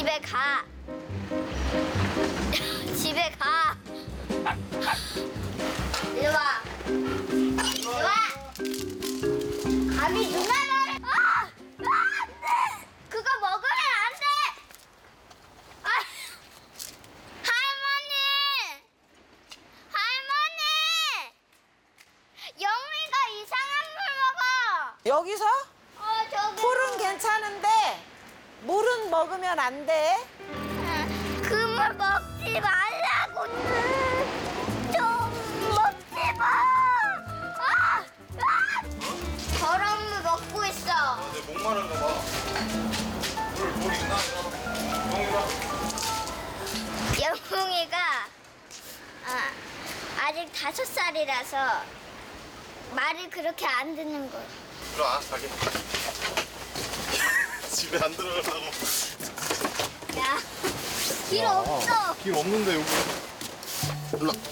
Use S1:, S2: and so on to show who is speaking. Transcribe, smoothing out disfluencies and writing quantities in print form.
S1: 집에 가. 집에 가. 이리 와. 이리 와. 감히 누나 말을. 안 돼. 그거 먹으면 안 돼. 아, 할머니. 할머니. 영미가 이상한 물 먹어.
S2: 여기서?
S1: 저기.
S2: 풀은 괜찮은데 물은 먹으면 안 돼.
S1: 그 물 먹지 말라고. 좀 먹지 마. 더러운 물 먹고 있어.
S3: 내 목마른가 봐. 물 있나?
S1: 영웅이가 아직 5살이라서 말을 그렇게 안 듣는 거야.
S3: 일로 와, 가게. 집에 안 들어가려고.
S1: 야, 길 없어.
S3: 길 없는데 여기. 일로.